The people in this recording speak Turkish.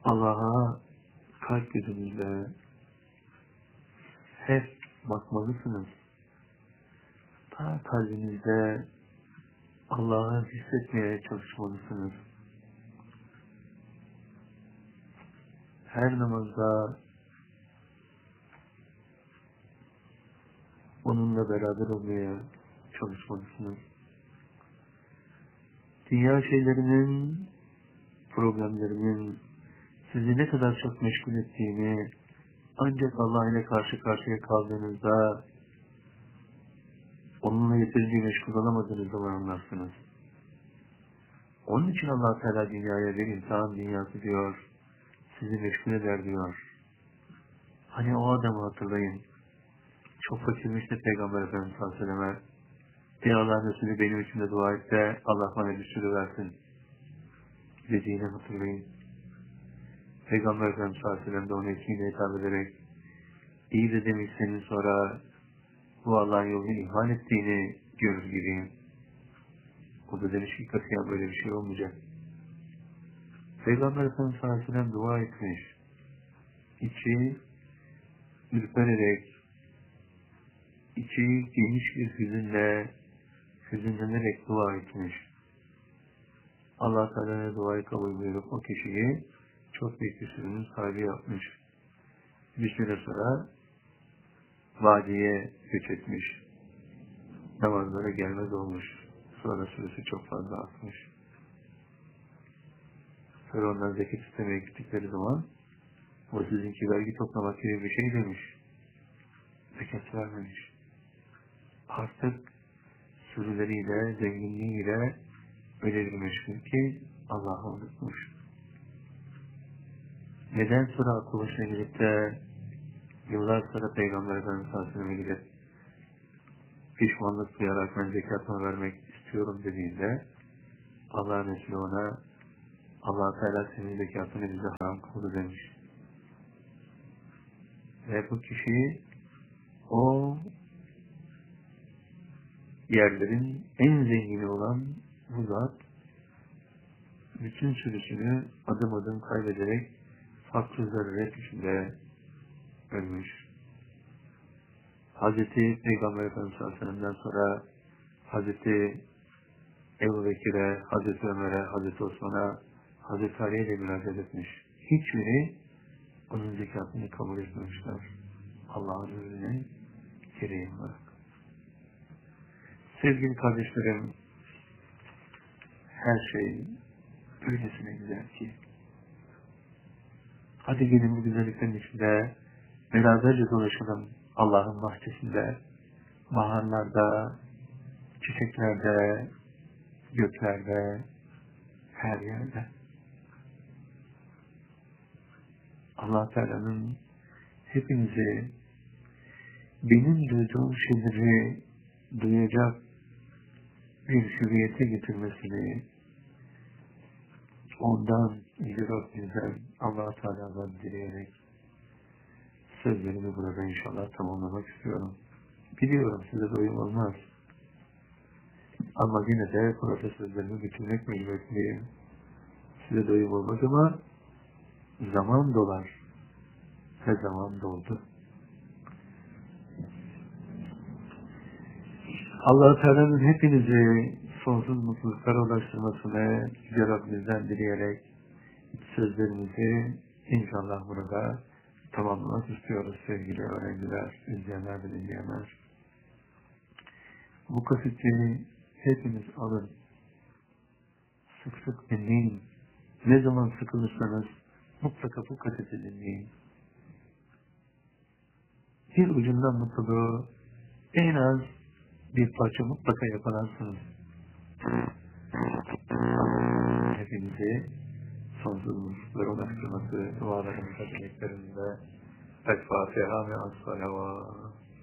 Allah'a kalp gözünüzle hep bakmalısınız. Ta kalbinizde Allah'ı hissetmeye çalışmalısınız. Her namazda onunla beraber olmaya çalışmalısınız. Dünya şeylerinin, problemlerinin sizi ne kadar çok meşgul ettiğini ancak Allah ile karşı karşıya kaldığınızda onunla yeterince meşgul olamadığınız zaman anlarsınız. Onun için Allah Teala dünyaya bir imtihan dünyası diyor, sizi meşgul eder diyor. Hani o adamı hatırlayın. Çok fakirmiş de Peygamber Efendimiz sallallahu aleyhi ve selleme "Ey Allah'ın Resulü benim için de dua et de Allah bana bir sürü versin" dediğini hatırlayın. Peygamber Efendimiz sallallahu aleyhi ve sellem de ona ismiyle hitap ederek iyi de demiş senin sonra bu Allah'ın yolunu ihmal ettiğini görür gibiyim. O da demiş ki katiyen böyle bir şey olmayacak. Peygamber Efendimiz sallallahu aleyhi ve sellem dua etmiş. İçi ürpererek, içi geniş bir hüzünlenerek dua etmiş. Allah Teala'ya duayı kabul buyurup o kişiyi çok büyük bir sürünün sahibi yapmış. Bir süre sonra vadiye göç etmiş. Namazlara gelmez olmuş. Sonra süresi çok fazla artmış. Sonra onlar zekat istemeye gittikleri zaman o sizinki vergi toplamak gibi bir şey demiş. Zekat vermemiş. Artık sürüleriyle, zenginliğiyle öyle bir meşgul ki Allah'ı unutmuş. Neden sonra aklı başına gidip de yıllar sonra Peygamber Efendimiz sallallahu aleyhi ve sellem'e gidip pişmanlık duyarak ben zekatımı vermek istiyorum dediğinde Allah'ın Resulü ona Allah Teala senin zekatını bize haram kıldı demiş. Ve bu kişi o yerlerin en zengini olan bu zat bütün sürüsünü adım adım kaybederek fakr zaruret içinde ölmüş. Hazreti Peygamber Efendimiz sallallahu aleyhi ve sellem'den sonra Hazreti Ebu Bekir'e, Hazreti Ömer'e, Hazreti Osman'a, Hazreti Ali'ye de müracaat etmiş. Hiçbiri onun zekatını kabul etmemişler. Allah'ın emrine gereği olarak. Sevgili kardeşlerim, her şey öylesine güzel ki. Hadi gelin bu güzelliklerin içinde beraberce dolaşalım Allah'ın bahçesinde, baharlarda, çiçeklerde, göklerde, her yerde. Allah Teala'nın hepinizi benim duyduğum şeyleri duyacak bir hüviyete getirmesini ondan Yüce Rabbimizden Allah Teala'dan dileyerek sözlerimi burada inşallah tamamlamak istiyorum. Biliyorum size doyum olmaz. Ama yine de burada sözlerimi bitirmek mecburiyetliyim. Size doyum olmaz ama zaman dolar. Ve zaman doldu. Allah-u Teala'nın hepinizi sonsuz mutluluklara ulaştırmasını Yüce Rabbimizden dileyerek sözlerimizi inşallah burada tamamlamak istiyoruz sevgili öğrenciler, izleyenler ve dinleyenler. Bu kaseti hepiniz alın. Sık sık dinleyin. Ne zaman sıkılırsanız mutlaka bu kaseti dinleyin. Bir ucundan mutluluğu en az bir parça mutlaka yakalarsınız. Hepinizi sonsuz mutluluklara ulaştırması dualarımızda, dileklerimizde El-Fatiha ve As-Salavat.